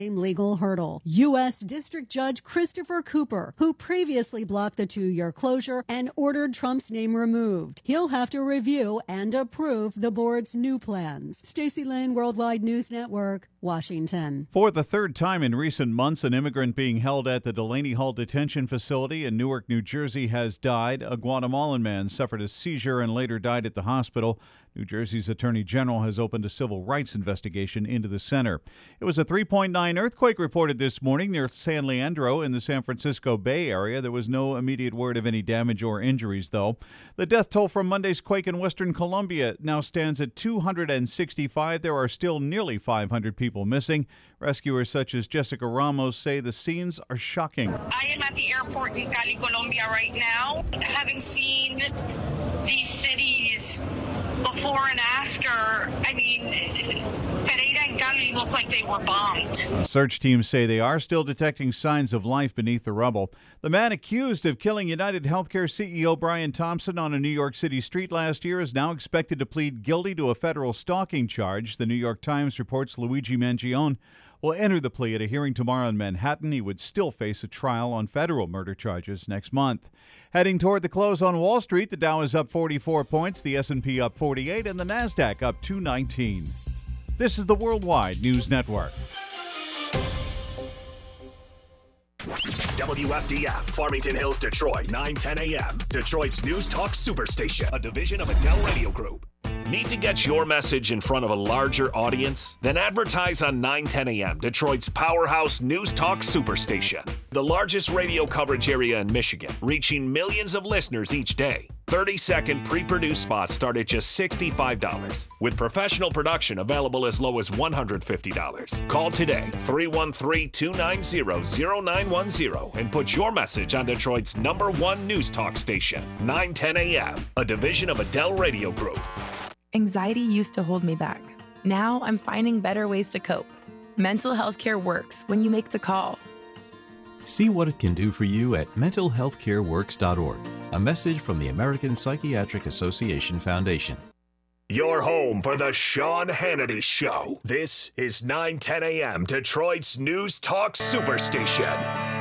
legal hurdle. U.S. District Judge Christopher Cooper, who previously blocked the 2-year closure and ordered Trump's name removed. He'll have to review and approve the board's new plans. Stacey Lynn, Worldwide News Network, Washington. For the third time in recent months, an immigrant being held at the Delaney Hall Detention Facility in Newark, New Jersey has died. A Guatemalan man suffered a seizure and later died at the hospital. New Jersey's Attorney General has opened a civil rights investigation into the center. It was a 3.9 earthquake reported this morning near San Leandro in the San Francisco Bay Area. There was no immediate word of any damage or injuries, though. The death toll from Monday's quake in western Colombia now stands at 265. There are still nearly 500 people missing. Rescuers such as Jessica Ramos say the scenes are shocking. I am at the airport in Cali, Colombia right now. Having seen these cities before and after, I mean, Pereira and Cali look like they were bombed. Search teams say they are still detecting signs of life beneath the rubble. The man accused of killing United Healthcare CEO Brian Thompson on a New York City street last year is now expected to plead guilty to a federal stalking charge. The New York Times reports Luigi Mangione will enter the plea at a hearing tomorrow in Manhattan. He would still face a trial on federal murder charges next month. Heading toward the close on Wall Street, the Dow is up 44 points, the S&P up 48, and the Nasdaq up 219. This is the Worldwide News Network. WFDF, Farmington Hills, Detroit, 9:10 a.m. Detroit's News Talk Superstation, a division of Adele Radio Group. Need to get your message in front of a larger audience? Then advertise on 9:10 a.m., Detroit's powerhouse News Talk Superstation. The largest radio coverage area in Michigan, reaching millions of listeners each day. 30-second pre-produced spots start at just $65, with professional production available as low as $150. Call today, 313-290-0910, and put your message on Detroit's #1 News Talk station, 9:10 a.m., a division of Adele Radio Group. Anxiety used to hold me back. Now I'm finding better ways to cope. Mental health care works when you make the call. See what it can do for you at mentalhealthcareworks.org. A message from the American Psychiatric Association Foundation. Your home for the Sean Hannity Show. This is 9:10 a.m. Detroit's News Talk Superstation.